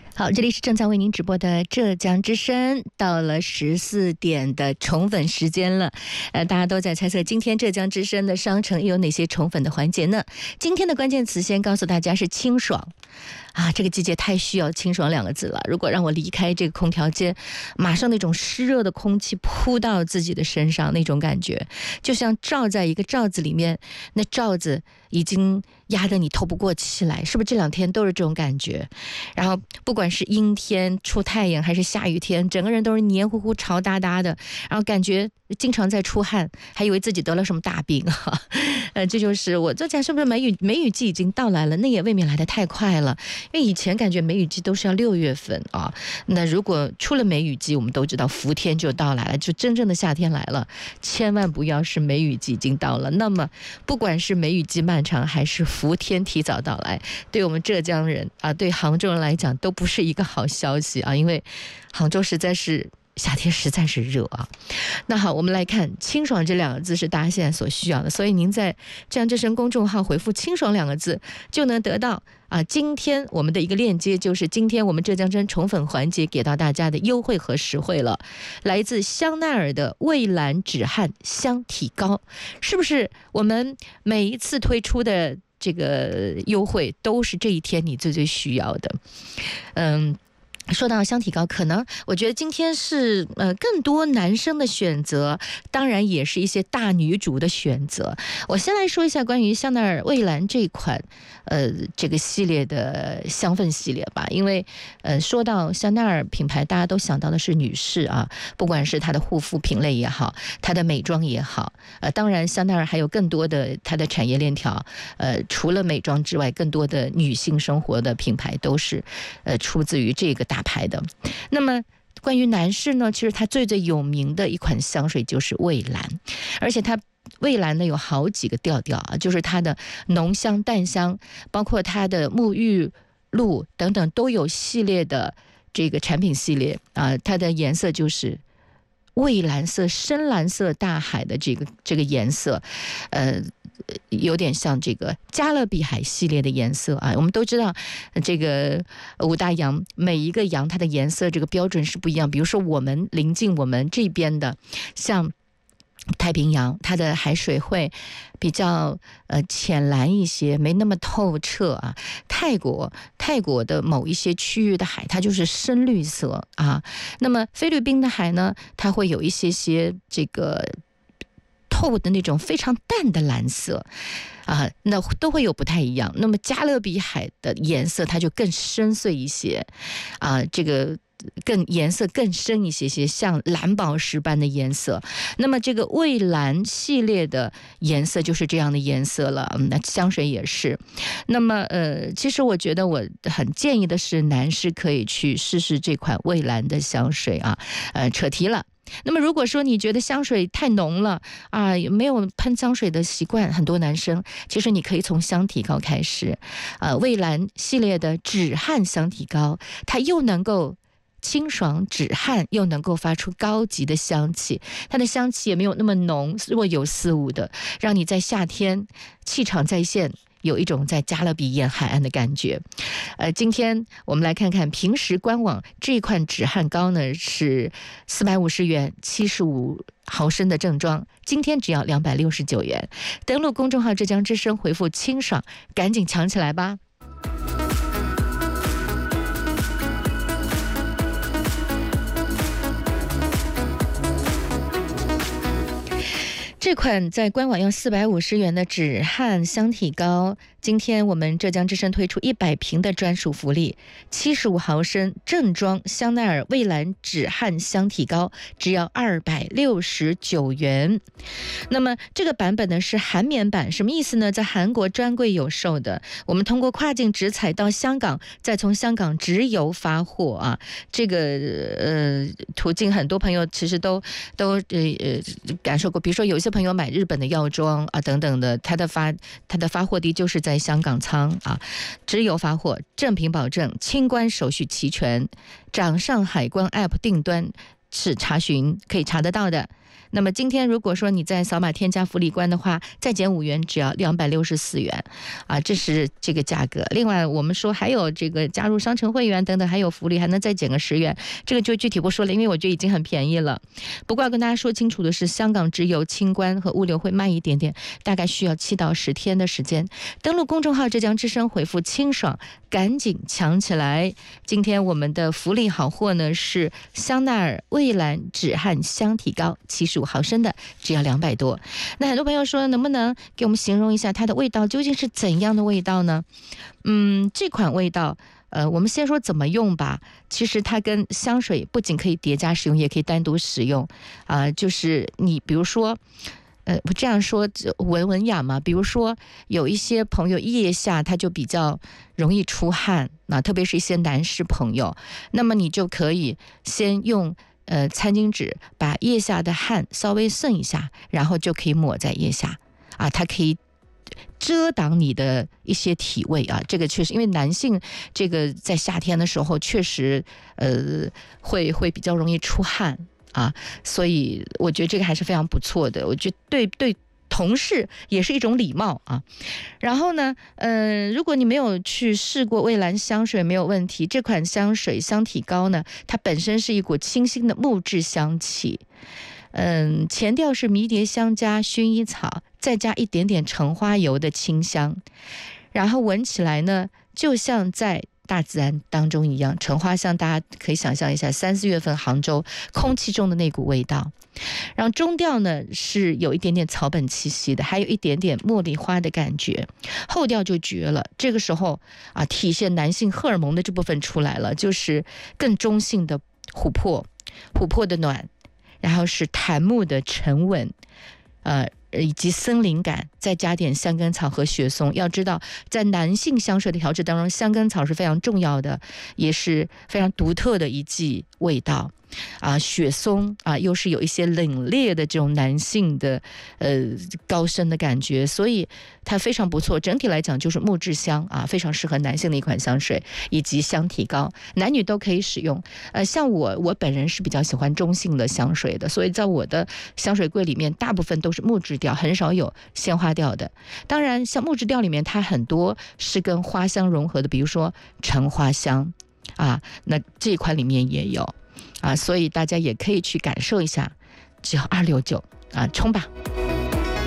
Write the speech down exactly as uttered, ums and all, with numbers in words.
好，这里是正在为您直播的浙江之声，到了十四点的宠粉时间了。呃，大家都在猜测今天浙江之声的商城又有哪些宠粉的环节呢？今天的关键词先告诉大家是清爽。啊，这个季节太需要清爽两个字了。如果让我离开这个空调间，马上那种湿热的空气扑到自己的身上，那种感觉就像罩在一个罩子里面，那罩子已经压得你透不过气来，是不是这两天都是这种感觉？然后不管是阴天出太阳还是下雨天，整个人都是黏糊糊潮哒哒的，然后感觉经常在出汗，还以为自己得了什么大病啊。呃，这就是我在讲是不是梅雨梅雨季已经到来了，那也未免来得太快了。因为以前感觉梅雨季都是要六月份啊，那如果出了梅雨季，我们都知道伏天就到来了，就真正的夏天来了。千万不要是梅雨季已经到了，那么不管是梅雨季漫长还是伏天提早到来，对我们浙江人啊，对杭州人来讲都不是一个好消息啊，因为杭州实在是夏天实在是热啊。那好，我们来看清爽这两个字是大家现在所需要的，所以您在浙江之声公众号回复清爽两个字就能得到啊，今天我们的一个链接，就是今天我们浙江之声宠粉环节给到大家的优惠和实惠了，来自香奈儿的蔚蓝止汗香体膏。是不是我们每一次推出的这个优惠都是这一天你最最需要的？嗯，说到香体膏，可能我觉得今天是呃更多男生的选择，当然也是一些大女主的选择。我先来说一下关于香奈儿蔚蓝这款呃这个系列的香氛系列吧，因为呃说到香奈儿品牌，大家都想到的是女士啊，不管是它的护肤品类也好，它的美妆也好，呃当然香奈儿还有更多的它的产业链条，呃除了美妆之外，更多的女性生活的品牌都是呃出自于这个大牌的。那么关于男士呢，其实它最最有名的一款香水就是蔚蓝，而且它蔚蓝呢有好几个调调啊，就是它的浓香淡香，包括它的沐浴露等等都有系列的这个产品系列啊，它的颜色就是蔚蓝色、深蓝色大海的这个这个颜色，呃有点像这个加勒比海系列的颜色啊。我们都知道这个五大洋每一个洋它的颜色这个标准是不一样，比如说我们临近我们这边的像太平洋，它的海水会比较呃浅蓝一些，没那么透彻啊。泰国泰国的某一些区域的海，它就是深绿色啊。那么菲律宾的海呢，它会有一些些这个透的那种非常淡的蓝色啊，那都会有不太一样。那么加勒比海的颜色它就更深邃一些啊，这个更颜色更深一些些，像蓝宝石般的颜色。那么这个蔚蓝系列的颜色就是这样的颜色了，嗯，那香水也是。那么呃，其实我觉得我很建议的是，男士可以去试试这款蔚蓝的香水啊。呃，扯题了。那么如果说你觉得香水太浓了啊，没有喷香水的习惯，很多男生其实你可以从香体膏开始，呃，蔚蓝系列的止汗香体膏，它又能够清爽止汗，又能够发出高级的香气，它的香气也没有那么浓，若有似无的，让你在夏天气场再现，有一种在加勒比沿海岸的感觉。呃，今天我们来看看平时官网这款止汗膏呢是四百五十元，七十五毫升的正装，今天只要两百六十九元。登录公众号浙江之声，回复清爽，赶紧抢起来吧。这款在官网要四百五十元的止汗香体膏，今天我们浙江之声推出一百瓶的专属福利，七十五毫升正装香奈儿蔚蓝止汗香体膏，只要二百六十九元。那么这个版本呢是韩棉版，什么意思呢？在韩国专柜有售的，我们通过跨境直采到香港，再从香港直邮发货啊。这个呃途径很多朋友其实都都呃呃感受过，比如说有些朋友买日本的药妆啊等等的，它的发它的发货地就是在香港仓啊，直邮发货，正品保证，清关手续齐全，掌上海关 App 订端是查询可以查得到的。 那么今天如果说你在扫码添加福利关的话，再减五元，只要两百六十四元啊，这是这个价格。另外我们说还有这个加入商城会员等等，还有福利，还能再减个十元，这个就具体不说了，因为我觉得已经很便宜了。不过要跟大家说清楚的是，香港只有清关和物流会慢一点点，大概需要七到十天的时间。登录公众号浙江之声，回复清爽，赶紧抢起来。今天我们的福利好货呢是香奈儿蔚蓝止汗香体膏，七十五毫升的，只要两百多。那很多朋友说，能不能给我们形容一下它的味道究竟是怎样的味道呢？嗯，这款味道呃，我们先说怎么用吧。其实它跟香水不仅可以叠加使用，也可以单独使用啊、呃。就是你比如说，呃，我这样说文文雅嘛。比如说有一些朋友腋下他就比较容易出汗，那特别是一些男士朋友，那么你就可以先用呃餐巾纸把腋下的汗稍微渗一下，然后就可以抹在腋下啊，它可以遮挡你的一些体味啊，这个确实，因为男性这个在夏天的时候确实呃会会比较容易出汗啊，所以我觉得这个还是非常不错的，我觉得对对同事也是一种礼貌啊。然后呢，呃，如果你没有去试过蔚蓝香水没有问题，这款香水香体膏呢，它本身是一股清新的木质香气。嗯，前调是迷迭香加薰衣草，再加一点点橙花油的清香，然后闻起来呢，就像在大自然当中一样。橙花香大家可以想象一下，三四月份杭州空气中的那股味道。然后中调呢是有一点点草本气息的，还有一点点茉莉花的感觉。后调就绝了，这个时候啊，体现男性荷尔蒙的这部分出来了，就是更中性的琥珀，琥珀的暖。然后是檀木的沉稳，呃，以及森林感，再加点香根草和雪松。要知道，在男性香水的调制当中，香根草是非常重要的，也是非常独特的一剂味道。啊，雪松啊，又是有一些冷冽的这种男性的呃高深的感觉，所以它非常不错。整体来讲就是木质香啊，非常适合男性的一款香水，以及香体膏，男女都可以使用。呃，像我我本人是比较喜欢中性的香水的，所以在我的香水柜里面大部分都是木质调，很少有鲜花调的。当然，像木质调里面它很多是跟花香融合的，比如说橙花香啊，那这一款里面也有。啊，所以大家也可以去感受一下，只要二六九啊，冲吧！